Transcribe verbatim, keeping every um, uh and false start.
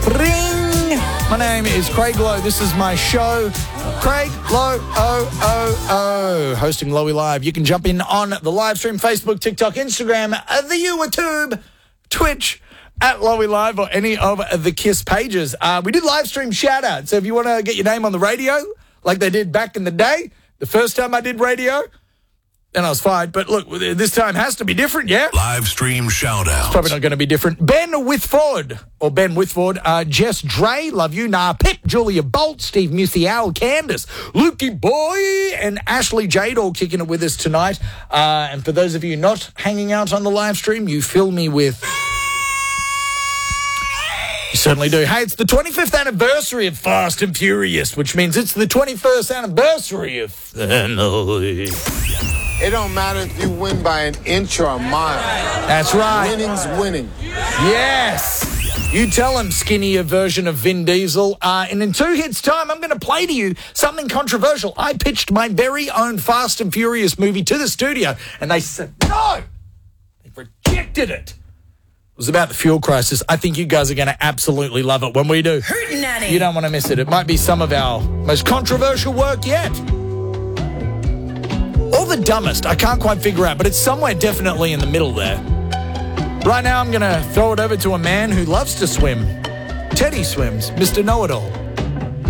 Ring! My name is Craig Lowe. This is my show. Craig Lowe, oh, oh, oh. Hosting Lowy Live. You can jump in on the live stream, Facebook, TikTok, Instagram, the YouTube, Twitch, at Lowy Live, or any of the KISS pages. Uh, we did live stream shout out. So if you want to get your name on the radio, like they did back in the day, the first time I did radio, then I was fine. But look, this time has to be different, yeah? Live stream shout out. It's probably not going to be different. Ben Whitford, or Ben Whitford, uh, Jess Dre, love you, Nah Pip, Julia Bolt, Steve Musial, Candace, Lukey Boy, and Ashley Jade all kicking it with us tonight. Uh, and for those of you not hanging out on the live stream, you fill me with... You certainly do. Hey, it's the twenty-fifth anniversary of Fast and Furious, which means it's the twenty-first anniversary of... It don't matter if you win by an inch or a mile. That's right. Winning's winning. Yes. You tell him, skinnier version of Vin Diesel. Uh, and in two hits' time, I'm going to play to you something controversial. I pitched my very own Fast and Furious movie to the studio, and they said, no! They rejected it. It was about the fuel crisis. I think you guys are going to absolutely love it when we do. Hootenanny. You don't want to miss it. It might be some of our most controversial work yet. Or the dumbest, I can't quite figure out, but it's somewhere definitely in the middle there. Right now, I'm going to throw it over to a man who loves to swim. Teddy swims, Mister Know-It-All.